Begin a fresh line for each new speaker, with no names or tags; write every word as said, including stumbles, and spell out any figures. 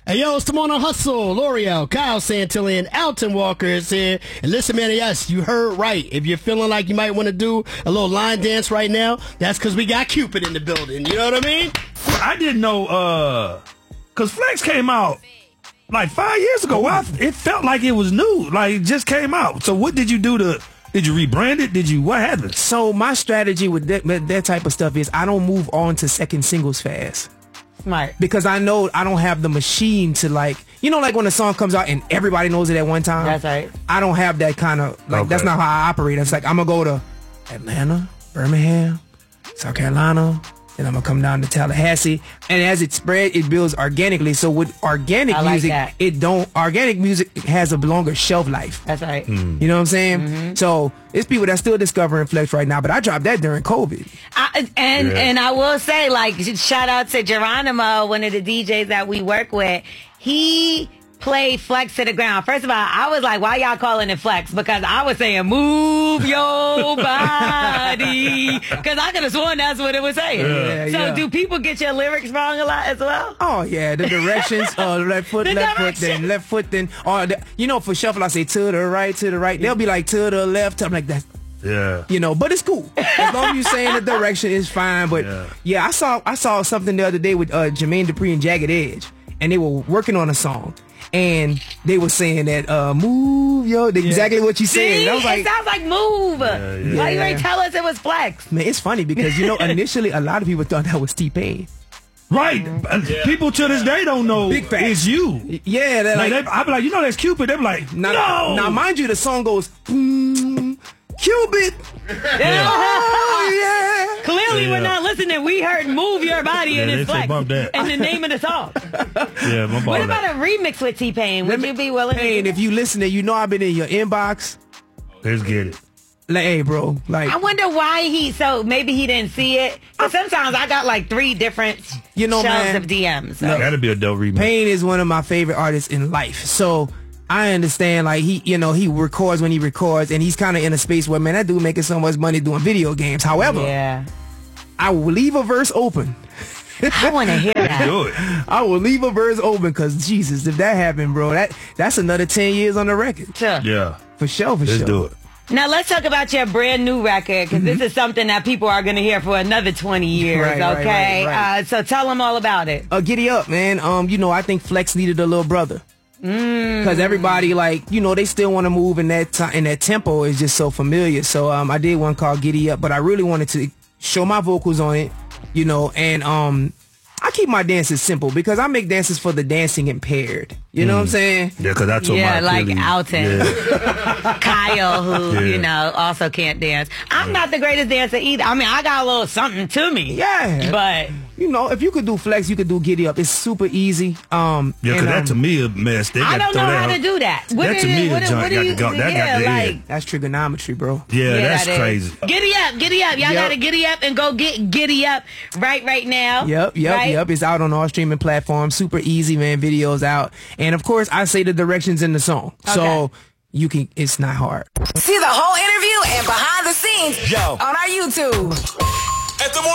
Hey, yo, it's Timon Hustle, L'Oreal, Kyle Santillan, Alton Walker is here. And listen, man, yes, you heard right. If you're feeling like you might want to do a little line dance right now, that's because we got Cupid in the building. You know what I mean?
I didn't know, uh, because Flex came out like five years ago. Well, it felt like it was new, like it just came out. So what did you do to, did you rebrand it? Did you, what happened?
So my strategy with that, that type of stuff is I don't move on to second singles fast.
Right.
Because I know I don't have the machine to, like, you know, like when a song comes out and everybody knows it at one time.
That's right.
I don't have that kind of, like,
Okay.
that's not how I operate. It's like, I'm going to go to Atlanta, Birmingham, South Carolina, then I'm going to come down to Tallahassee. And as it spread, it builds organically. So with organic
I like
music,
that.
it don't, organic music has a longer shelf life.
That's right.
Mm.
You know what I'm saying?
Mm-hmm.
So it's people that still discovering Flex right now, but I dropped that during COVID.
I, and
Yeah.
and I will say, like, shout out to Geronimo, one of the D Js that we work with. He played Flex to the ground. First of all, I was like, why y'all calling it Flex? Because I was saying, move your body. Because I could have sworn that's what it was saying.
Yeah,
so
yeah.
do people get your lyrics wrong a lot as well?
Oh yeah, the directions, uh, left foot,
The
left
direction.
foot, then left foot, then, or the, you know, for shuffle I say to the right, to the right. They'll be like to the left. I'm like that,
Yeah.
you know, but it's cool as long as you saying the direction is fine. But
Yeah.
yeah. I saw I saw something the other day with uh, Jermaine Dupri and Jagged Edge, and they were working on a song, and they were saying that uh, move yo, exactly what you said.
See,
And I was like,
it sounds like move.
yeah.
Why you
Yeah.
ain't tell us it was Flex?
man, it's funny because, you know, initially a lot of people thought that was T-Pain.
Right. Uh, People to this day don't know
Big facts.
it's you.
Yeah, they're
Like,
like,
they, I be like, you know that's Cupid. They be like,
now,
no.
now mind you, the song goes, mm, Cupid. Oh yeah.
Clearly,
Yeah.
we're not listening. We heard "Move Your Body"
Yeah,
and
they
it's
say
Flex,
bump that.
and the name of the song.
yeah, my ball
What
that.
about a remix with T Pain? Would you be willing? to
Pain,
do
if you listening, you know I've been in your inbox.
Let's get it.
Like, hey, bro, like,
I wonder why he. So maybe he didn't see it. But sometimes I got like three different
You know,
shelves
man,
of D Ms. So.
That'd be a dope remix.
Pain is one of my favorite artists in life. So I understand, like, he, you know, he records when he records, and he's kind of in a space where, man, that dude making so much money doing video games. However,
Yeah,
I will leave a verse open.
I want to hear that.
Do it.
I will leave a verse open because, Jesus, if that happened, bro, that that's another ten years on the record.
Sure.
Yeah.
For sure, for
Let's
sure.
do it.
Now let's talk about your brand new record because this is something that people are going to hear for another twenty years.
Right, right,
okay,
right, right.
Uh, so tell them all about it.
Uh, giddy up, man. Um, you know, I think Flex needed a little brother. Because everybody, like, you know, they still want to move in that time, and that tempo is just so familiar. So um, I did one called Giddy Up, but I really wanted to show my vocals on it, you know, and um, I keep my dances simple because I make dances for the dancing impaired. You know what I'm saying?
Yeah, because I told
Yeah,
my
like
Achilles-
Alton.
Yeah.
Kyle, who,
Yeah.
you know, also can't dance. I'm not the greatest dancer either. I mean, I got a little something to me.
Yeah.
But
You know, if you could do Flex, you could do Giddy Up. It's super easy. Um,
Yeah, because
and,
that
um,
to me a mess. They
I
gotta
don't know
throw that
how
out.
to do that. What
That
is
to
it-
me
what-
a joint
what do
got
you-
to go. That
yeah,
got to
like-
end.
that's trigonometry, bro.
Yeah, that's
that is.
crazy.
Giddy up, giddy up. Y'all
Yep.
gotta giddy up and go get giddy up right right now.
Yep, yep,
right?
yep. It's out on all streaming platforms. Super easy, man. Videos out. And of course, I say the directions in the song. So
Okay.
you can, it's not hard.
See the whole interview and behind the scenes
Yo.
on our YouTube.
At the morning.